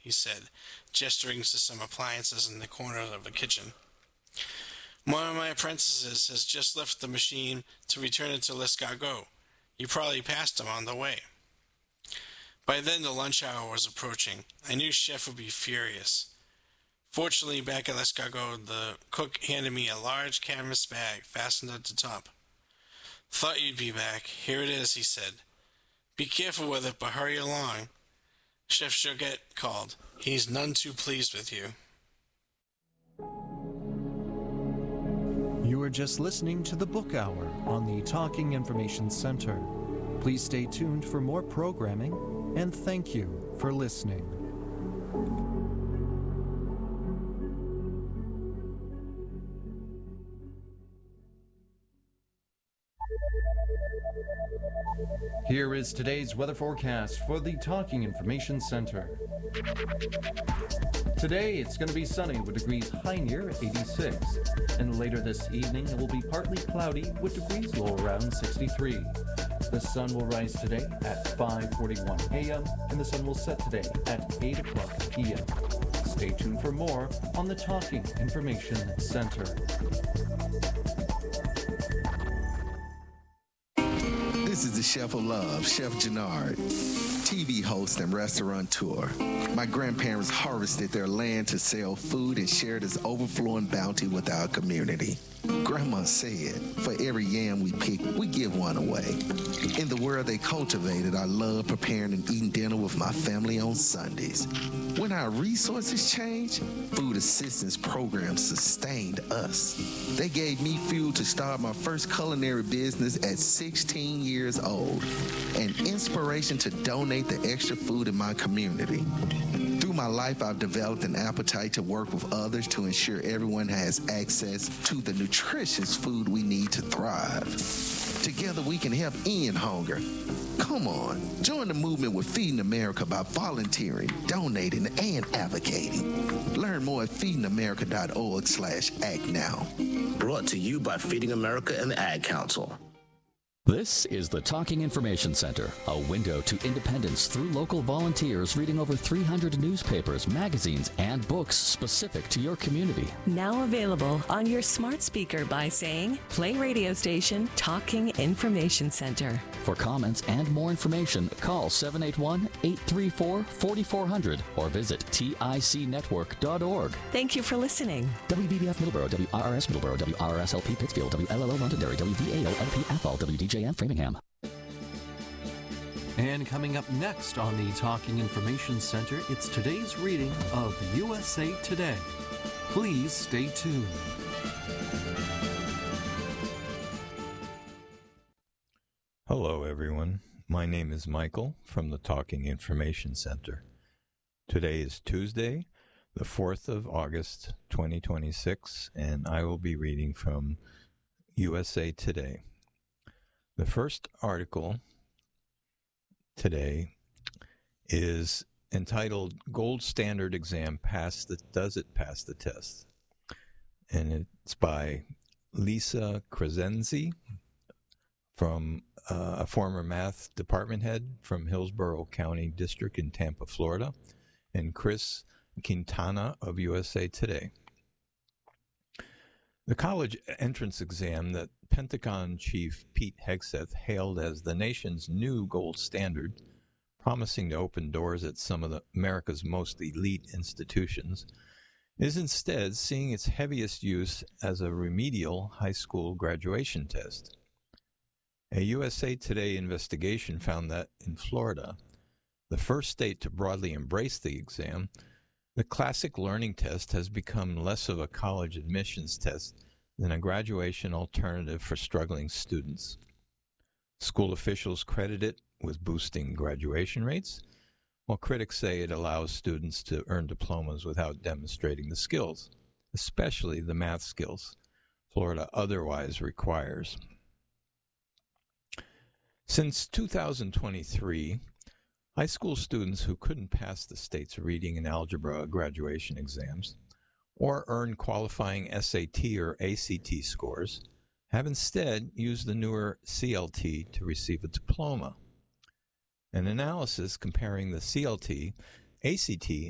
he said, gesturing to some appliances in the corner of the kitchen. One of my apprentices has just left the machine to return it to L'Escargot. You probably passed him on the way. By then the lunch hour was approaching. I knew Chef would be furious. Fortunately, back at L'Escargot, the cook handed me a large canvas bag fastened at the top. Thought you'd be back. Here it is, he said. Be careful with it, but hurry along. Chef Joguet called. He's none too pleased with you. You are just listening to the Book Hour on the Talking Information Center. Please stay tuned for more programming, and thank you for listening. Here is today's weather forecast for the Talking Information Center. Today, it's going to be sunny with degrees high near 86. And later this evening, it will be partly cloudy with degrees low around 63. The sun will rise today at 5:41 a.m. and the sun will set today at 8 o'clock p.m. Stay tuned for more on the Talking Information Center. This is the Chef of Love, Chef Gennard, TV host and restaurateur. My grandparents harvested their land to sell food and share this overflowing bounty with our community. Grandma said, for every yam we pick, we give one away. In the world they cultivated, I love preparing and eating dinner with my family on Sundays. When our resources changed, food assistance programs sustained us. They gave me fuel to start my first culinary business at 16 years old, and inspiration to donate the extra food in my community. Through my life, I've developed an appetite to work with others to ensure everyone has access to the nutritious food we need to thrive. Together, we can help end hunger. Come on, join the movement with Feeding America by volunteering, donating, and advocating. Learn more at feedingamerica.org/act now. Brought to you by Feeding America and the Ad Council. This is the Talking Information Center, a window to independence through local volunteers reading over 300 newspapers, magazines, and books specific to your community. Now available on your smart speaker by saying, play radio station Talking Information Center. For comments and more information, call 781-834-4400 or visit ticnetwork.org. Thank you for listening. WVBF Middleborough, WRRS Middleborough, WRSLP Pittsfield, WLLO Londonderry, WVAO LP Athol, WDJM Framingham. And coming up next on the Talking Information Center, it's today's reading of USA Today. Please stay tuned. Hello, everyone. My name is Michael from the Talking Information Center. Today is Tuesday, the 4th of August, 2026, and I will be reading from USA Today. The first article today is entitled Gold Standard Exam Does It Pass the Test? And it's by Lisa Crescenzi, from a former math department head from Hillsborough County District in Tampa, Florida, and Chris Quintana of USA Today. The college entrance exam that Pentagon Chief Pete Hegseth hailed as the nation's new gold standard, promising to open doors at some of America's most elite institutions, is instead seeing its heaviest use as a remedial high school graduation test. A USA Today investigation found that in Florida, the first state to broadly embrace the exam, the classic learning test has become less of a college admissions test than a graduation alternative for struggling students. School officials credit it with boosting graduation rates, while critics say it allows students to earn diplomas without demonstrating the skills, especially the math skills Florida otherwise requires. Since 2023, high school students who couldn't pass the state's reading and algebra graduation exams or earn qualifying SAT or ACT scores have instead used the newer CLT to receive a diploma. An analysis comparing the CLT, ACT,